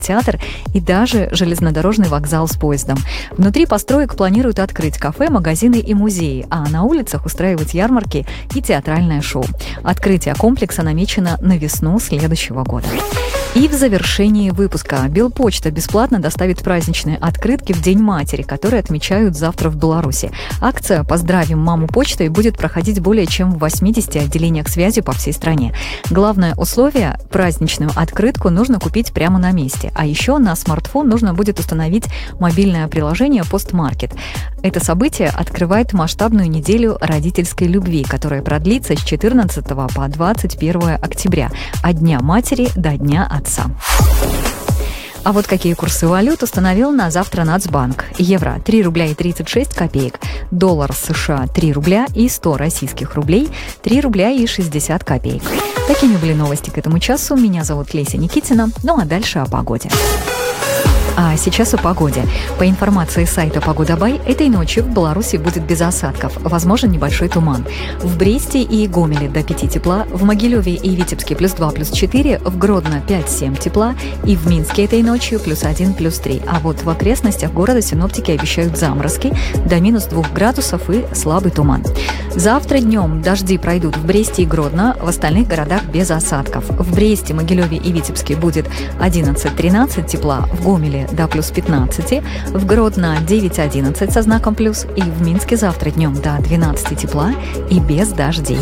театр и даже железнодорожный вокзал с поездом. Внутри построек планируют открыть кафе, магазины и музеи, а на улицах устраивать ярмарки и театральное шоу. Открытие комплекса намечено на весну следующего года. И в завершении выпуска Белпочта бесплатно доставит праздничные открытки в День матери, которые отмечают завтра в Беларуси. Акция «Поздравим маму почтой» будет проходить более чем в 80 отделениях связи по всей стране. Главное условие – праздничную открытку нужно купить прямо на месте. А еще на смартфон нужно будет установить мобильное приложение «Постмаркет». Это событие открывает масштабную неделю родительской любви, которая продлится с 14 по 21 октября, от Дня матери до Дня отца. А вот какие курсы валют установил на завтра Нацбанк. Евро – 3 рубля и 36 копеек. Доллар США – 3 рубля и 100 российских рублей – 3 рубля и 60 копеек. Такими были новости к этому часу. Меня зовут Леся Никитина. Ну а дальше о погоде. А сейчас о погоде. По информации сайта «Погода.бай», этой ночью в Беларуси будет без осадков, возможен небольшой туман. В Бресте и Гомеле до 5 тепла, в Могилеве и Витебске +2, +4, в Гродно 5-7 тепла и в Минске этой ночью +1, +3. А вот в окрестностях города синоптики обещают заморозки до -2 градусов и слабый туман. Завтра днем дожди пройдут в Бресте и Гродно, в остальных городах без осадков. В Бресте, Могилеве и Витебске будет 11-13 тепла, в Гомеле до +15, в Гродно 9-11 со знаком плюс, и в Минске завтра днем до 12 тепла и без дождей.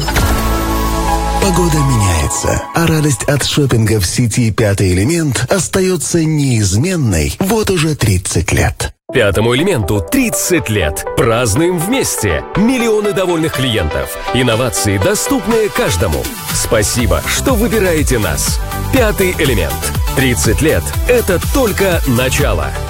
Погода меняется, а радость от шопинга в сети «Пятый элемент» остается неизменной вот уже 30 лет. «Пятому элементу» 30 лет. Празднуем вместе. Миллионы довольных клиентов. Инновации, доступные каждому. Спасибо, что выбираете нас. «Пятый элемент». 30 лет – это только начало.